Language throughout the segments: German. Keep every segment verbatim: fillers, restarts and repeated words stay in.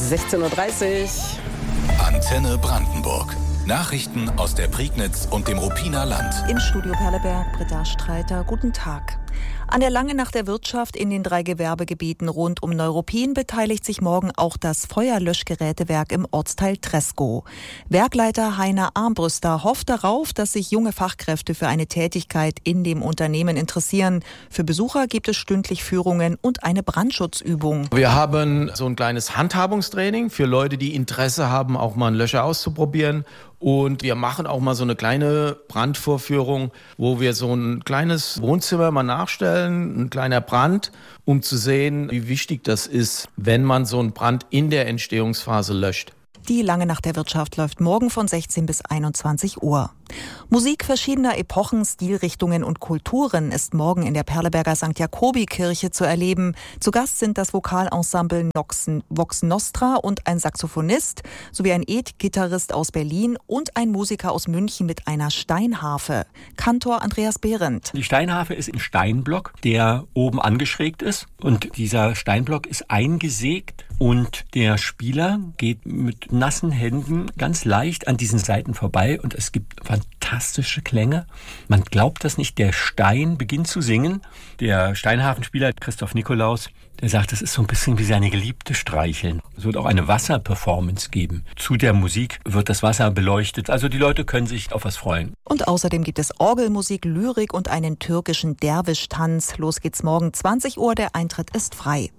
sechzehn Uhr dreißig. Antenne Brandenburg. Nachrichten aus der Prignitz und dem Ruppiner Land. Im Studio Perleberg, Britta Streiter. Guten Tag. An der Lange Nacht der Wirtschaft in den drei Gewerbegebieten rund um Neuruppin beteiligt sich morgen auch das Feuerlöschgerätewerk im Ortsteil Treskow. Werkleiter Heiner Armbrüster hofft darauf, dass sich junge Fachkräfte für eine Tätigkeit in dem Unternehmen interessieren. Für Besucher gibt es stündlich Führungen und eine Brandschutzübung. Wir haben so ein kleines Handhabungstraining für Leute, die Interesse haben, auch mal einen Löscher auszuprobieren. Und wir machen auch mal so eine kleine Brandvorführung, wo wir so ein kleines Wohnzimmer mal nachstellen, ein kleiner Brand, um zu sehen, wie wichtig das ist, wenn man so einen Brand in der Entstehungsphase löscht. Die Lange Nacht der Wirtschaft läuft morgen von sechzehn bis einundzwanzig Uhr. Musik verschiedener Epochen, Stilrichtungen und Kulturen ist morgen in der Perleberger Sankt Jakobi-Kirche zu erleben. Zu Gast sind das Vokalensemble Vox Nostra und ein Saxophonist sowie ein E-Gitarrist aus Berlin und ein Musiker aus München mit einer Steinharfe. Kantor Andreas Behrendt. Die Steinharfe ist ein Steinblock, der oben angeschrägt ist. Und dieser Steinblock ist eingesägt und der Spieler geht mit nassen Händen ganz leicht an diesen Saiten vorbei und es gibt fantastische Klänge. Man glaubt das nicht, der Stein beginnt zu singen. Der Steinharfenspieler Christoph Nikolaus, der sagt, es ist so ein bisschen wie seine Geliebte streicheln. Es wird auch eine Wasserperformance geben. Zu der Musik wird das Wasser beleuchtet. Also die Leute können sich auf was freuen. Und außerdem gibt es Orgelmusik, Lyrik und einen türkischen Derwisch-Tanz. Los geht's morgen zwanzig Uhr, der Eintritt ist frei.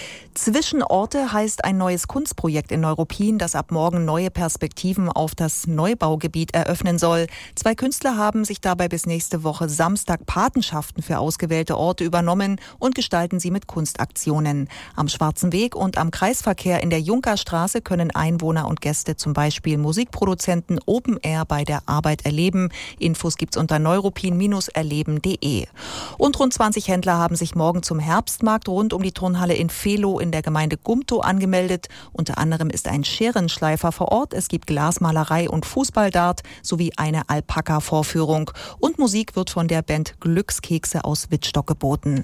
Zwischenorte heißt ein neues Kunstprojekt in Neuruppin, das ab morgen neue Perspektiven auf das Neubaugebiet eröffnen soll. Zwei Künstler haben sich dabei bis nächste Woche Samstag Patenschaften für ausgewählte Orte übernommen und gestalten sie mit Kunstaktionen. Am Schwarzen Weg und am Kreisverkehr in der Junkerstraße können Einwohner und Gäste zum Beispiel Musikproduzenten Open Air bei der Arbeit erleben. Infos gibt's unter neuruppin Bindestrich erleben Punkt de. Und rund zwanzig Händler haben sich morgen zum Herbstmarkt rund um die Turnhalle in Velo in der Gemeinde Gumtow angemeldet. Unter anderem ist ein Scherenschleifer vor Ort. Es gibt Glasmalerei und Fußballdart sowie eine Alpaka-Vorführung. Und Musik wird von der Band Glückskekse aus Wittstock geboten.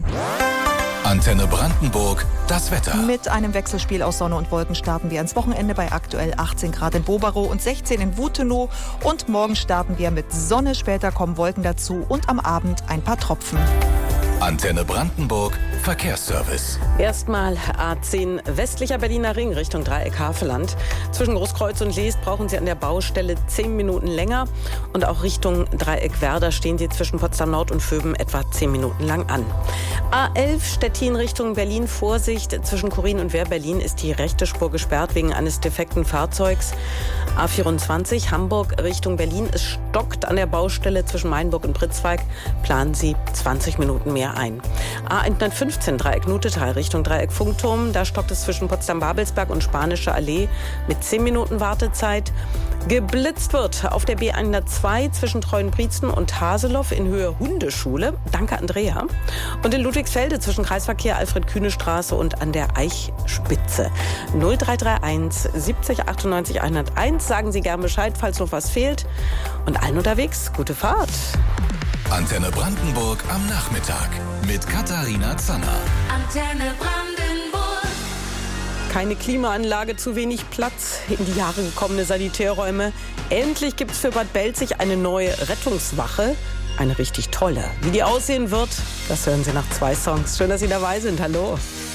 Antenne Brandenburg, das Wetter. Mit einem Wechselspiel aus Sonne und Wolken starten wir ins Wochenende bei aktuell achtzehn Grad in Boberow und sechzehn in Wutenow. Und morgen starten wir mit Sonne, später kommen Wolken dazu und am Abend ein paar Tropfen. Antenne Brandenburg, Verkehrsservice. Erstmal A zehn westlicher Berliner Ring Richtung Dreieck Havelland. Zwischen Großkreuz und Leest brauchen Sie an der Baustelle zehn Minuten länger. Und auch Richtung Dreieck Werder stehen Sie zwischen Potsdam Nord und Vöben etwa zehn Minuten lang an. A elf Stettin Richtung Berlin, Vorsicht. Zwischen Chorin und Wehr-Berlin ist die rechte Spur gesperrt wegen eines defekten Fahrzeugs. A vierundzwanzig Hamburg Richtung Berlin. Es stockt an der Baustelle zwischen Mainburg und Pritzwalk. Planen Sie zwanzig Minuten mehr ein. A hundertfünfzehn Dreieck Nutetal Richtung Dreieck Funkturm. Da stockt es zwischen Potsdam-Babelsberg und Spanische Allee mit zehn Minuten Wartezeit. Geblitzt wird auf der B hundertzwei zwischen Treuenbrietzen und Haseloff in Höhe Hundeschule. Danke, Andrea. Und in Ludwigsfelde zwischen Kreisverkehr Alfred-Kühne-Straße und an der Eichspitze. null drei drei eins siebzig achtundneunzig hunderteins. Sagen Sie gern Bescheid, falls noch was fehlt. Und allen unterwegs, gute Fahrt. Antenne Brandenburg am Nachmittag mit Katharina Zanner. Antenne Brandenburg. Keine Klimaanlage, zu wenig Platz, in die Jahre gekommene Sanitärräume. Endlich gibt es für Bad Belzig eine neue Rettungswache. Eine richtig tolle. Wie die aussehen wird, das hören Sie nach zwei Songs. Schön, dass Sie dabei sind. Hallo.